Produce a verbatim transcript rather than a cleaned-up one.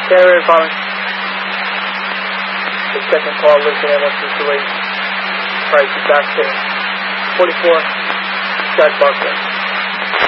Carrier calling. The second call listed at one two two eight. Price is back to forty-four. Scott Barker.